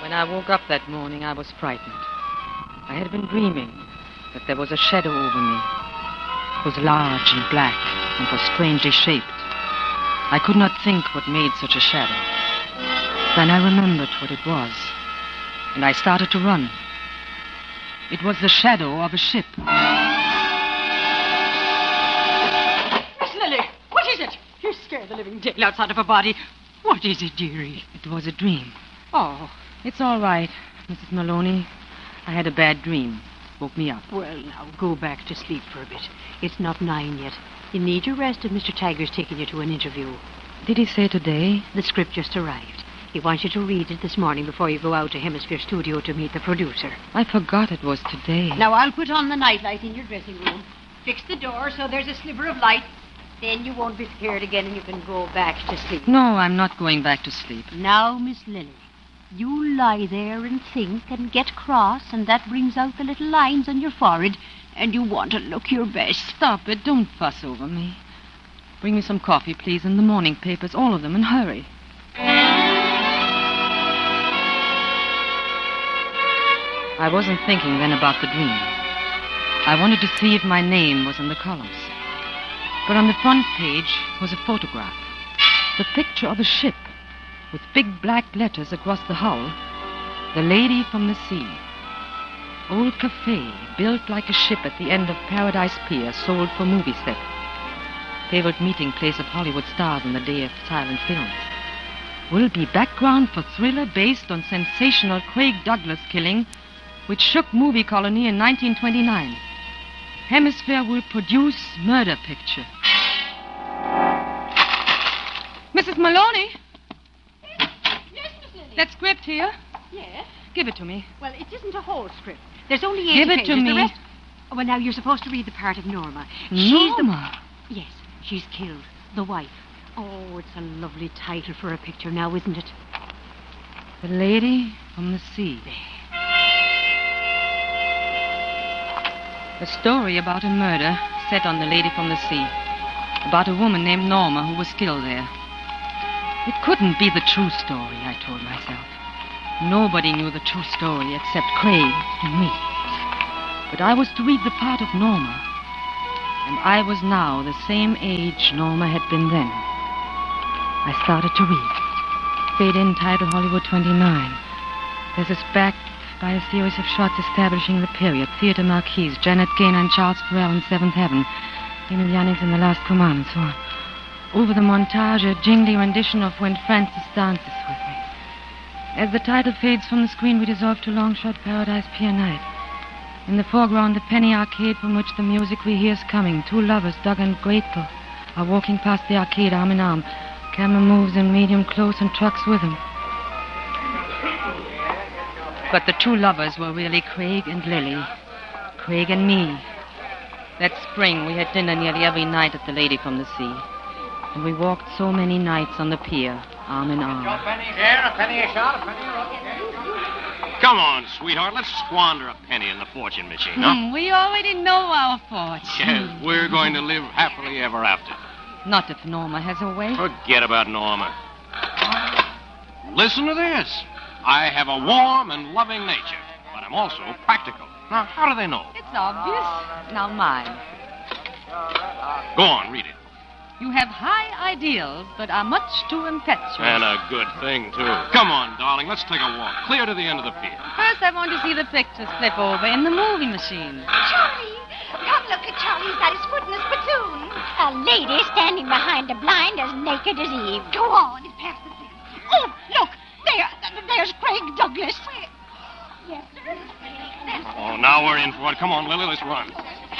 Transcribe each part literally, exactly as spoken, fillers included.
When I woke up that morning, I was frightened. I had been dreaming that there was a shadow over me. It was large and black and was strangely shaped. I could not think what made such a shadow. Then I remembered what it was, and I started to run. It was the shadow of a ship. Miss Lily, what is it? You scared the living daylights out of her body. What is it, dearie? It was a dream. Oh. It's all right, Missus Maloney. I had a bad dream. Woke me up. Well, now, go back to sleep for a bit. It's not nine yet. You need your rest if Mister Taggart's taking you to an interview. Did he say today? The script just arrived. He wants you to read it this morning before you go out to Hemisphere Studio to meet the producer. I forgot it was today. Now, I'll put on the nightlight in your dressing room. Fix the door so there's a sliver of light. Then you won't be scared again and you can go back to sleep. No, I'm not going back to sleep. Now, Miss Lily, you lie there and think and get cross, and that brings out the little lines on your forehead, and you want to look your best. Stop it. Don't fuss over me. Bring me some coffee, please, and the morning papers, all of them, and hurry. I wasn't thinking then about the dream. I wanted to see if my name was in the columns. But on the front page was a photograph. The picture of a ship with big black letters across the hull. The Lady from the Sea. Old cafe, built like a ship at the end of Paradise Pier, sold for movie set. Favorite meeting place of Hollywood stars in the day of silent films. Will be background for thriller based on sensational Craig Douglas killing, which shook movie colony in nineteen twenty-nine. Hemisphere will produce murder picture. Missus Maloney? Yes, yes, Miss Lily. That script here? Yes? Give it to me. Well, it isn't a whole script. There's only eight Give it pages. to me. The rest... Oh, well, now, you're supposed to read the part of Norma. Norma? She's the... Yes, she's killed. The wife. Oh, it's a lovely title for a picture now, isn't it? The Lady from the Sea. A story about a murder set on The Lady from the Sea. About a woman named Norma who was killed there. It couldn't be the true story, I told myself. Nobody knew the true story except Craig and me. But I was to read the part of Norma. And I was now the same age Norma had been then. I started to read. Fade in title Hollywood twenty-nine. There's this backed by a series of shots establishing the period. Theater Marquise, Janet Gaynor and Charles Farrell in Seventh Heaven. Emiliani's in The Last Command, and so on. Over the montage, a jingly rendition of When Francis Dances With Me. As the title fades from the screen, we dissolve to long-shot Paradise Pier Night. In the foreground, the penny arcade from which the music we hear is coming. Two lovers, Doug and Gretel, are walking past the arcade arm in arm. Camera moves in medium close and trucks with them. But the two lovers were really Craig and Lily. Craig and me. That spring, we had dinner nearly every night at The Lady from the Sea. And we walked so many nights on the pier, arm in arm. A penny here, a penny a shot, a penny a... Come on, sweetheart. Let's squander a penny in the fortune machine, huh? Hmm, we already know our fortune. Yes, we're going to live happily ever after. Not if Norma has her way. Forget about Norma. Listen to this. I have a warm and loving nature, but I'm also practical. Now, how do they know? It's obvious. Now mine. Go on, read it. You have high ideals, but are much too impetuous. And a good thing, too. Come on, darling, let's take a walk. Clear to the end of the pier. First, I want to see the pictures flip over in the movie machine. Charlie! Come look at Charlie. He's got his foot in the spittoon. A lady standing behind a blind as naked as Eve. Go on. It's past the thing. Oh, look. There. There's Craig Douglas. Yes, sir. Oh, now we're in for it. Come on, Lily, let's run.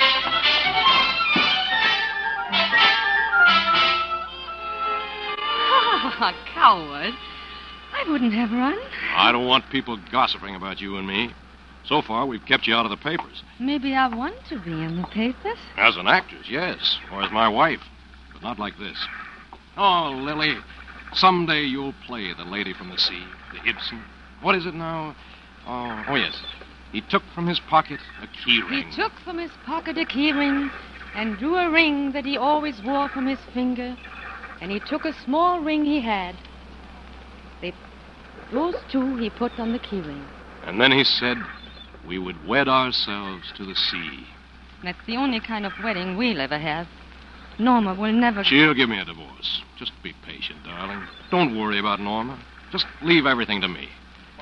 Ah, coward. I wouldn't have run. I don't want people gossiping about you and me. So far, we've kept you out of the papers. Maybe I want to be in the papers. As an actress, yes. Or as my wife. But not like this. Oh, Lily, someday you'll play The Lady from the Sea, the Ibsen. What is it now? Oh, oh yes. He took from his pocket a key ring. He took from his pocket a key ring and drew a ring that he always wore from his finger. And he took a small ring he had. They Those two he put on the key ring. And then he said we would wed ourselves to the sea. That's the only kind of wedding we'll ever have. Norma will never... She'll give me a divorce. Just be patient, darling. Don't worry about Norma. Just leave everything to me.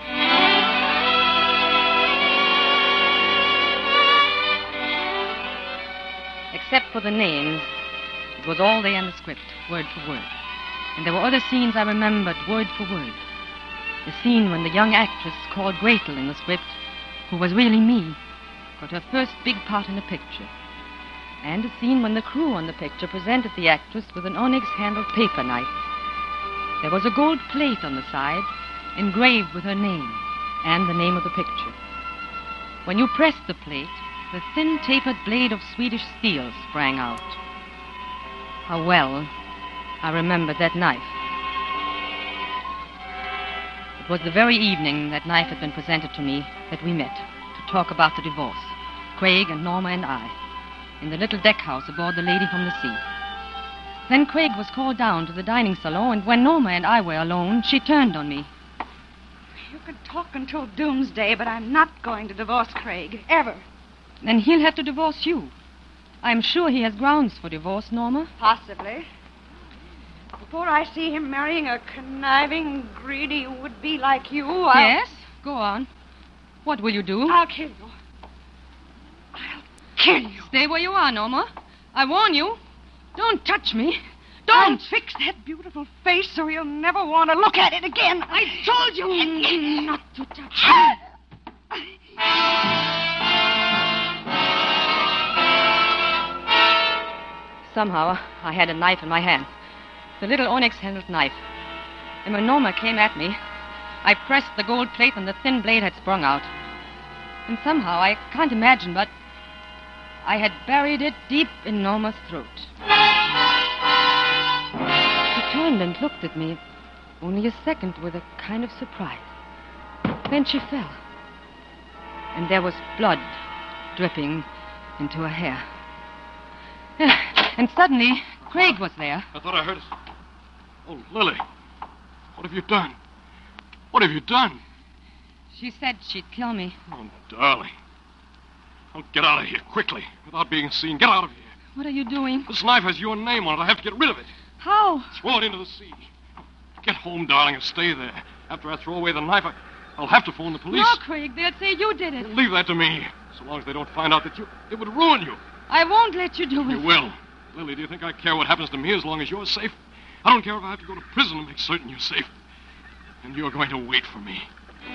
Except for the names, it was all there in the script, word for word. And there were other scenes I remembered word for word. The scene when the young actress called Gretel in the script, who was really me, got her first big part in the picture. And a scene when the crew on the picture presented the actress with an onyx-handled paper knife. There was a gold plate on the side, engraved with her name and the name of the picture. When you pressed the plate, the thin tapered blade of Swedish steel sprang out. How well I remembered that knife. It was the very evening that knife had been presented to me that we met to talk about the divorce, Craig and Norma and I, in the little deck house aboard the Lady from the Sea. Then Craig was called down to the dining salon, and when Norma and I were alone, she turned on me. You can talk until doomsday, but I'm not going to divorce Craig, ever. Then he'll have to divorce you. I'm sure he has grounds for divorce, Norma. Possibly. Before I see him marrying a conniving, greedy would-be like you, I'll... Yes? Go on. What will you do? I'll kill you. I'll kill you. Stay where you are, Norma. I warn you. Don't touch me. I'll Don't. fix that beautiful face so you'll never want to look at it again. I told you not to touch me. Somehow, I had a knife in my hand. The little onyx-handled knife. And when Norma came at me, I pressed the gold plate and the thin blade had sprung out. And somehow, I can't imagine, but I had buried it deep in Norma's throat. She turned and looked at me only a second with a kind of surprise. Then she fell. And there was blood dripping into her hair. And suddenly, Craig was there. I thought I heard it. Oh, Lily. What have you done? What have you done? She said she'd kill me. Oh, darling. Oh, get out of here quickly without being seen. Get out of here. What are you doing? This knife has your name on it. I have to get rid of it. How? Throw it into the sea. Get home, darling, and stay there. After I throw away the knife, I, I'll have to phone the police. No, Craig. They'll say you did it. Leave that to me. So long as they don't find out that you... It would ruin you. I won't let you do it. You will. Lily, do you think I care what happens to me as long as you're safe? I don't care if I have to go to prison to make certain you're safe. And you're going to wait for me.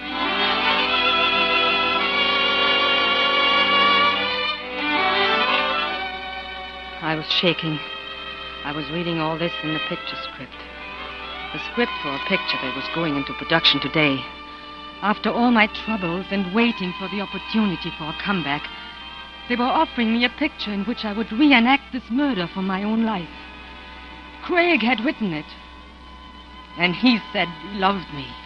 I was shaking. I was reading all this in the picture script. The script for a picture that was going into production today. After all my troubles and waiting for the opportunity for a comeback, they were offering me a picture in which I would reenact this murder for my own life. Craig had written it. And he said he loved me.